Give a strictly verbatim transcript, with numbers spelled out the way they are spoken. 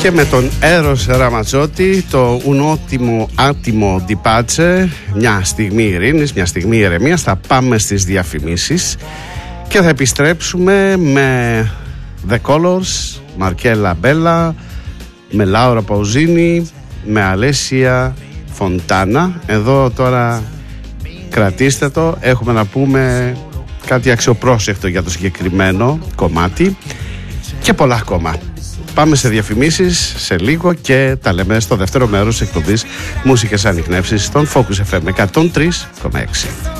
Και με τον Έρος Ραματζότη, το un ottimo attimo di pace, μια στιγμή ειρήνης, μια στιγμή ηρεμίας. Θα πάμε στις διαφημίσεις και θα επιστρέψουμε με The Colors, Μαρκέλα Μπέλα, με Λάουρα Παουζίνη, με Αλέσια Φοντάνα. Εδώ τώρα κρατήστε το, έχουμε να πούμε κάτι αξιοπρόσεκτο για το συγκεκριμένο κομμάτι και πολλά ακόμα. Πάμε σε διαφημίσεις σε λίγο και τα λέμε στο δεύτερο μέρος της εκπομπής Μουσικές Ανιχνεύσεις στον Focus εφ εμ εκατόν τρία κόμμα έξι.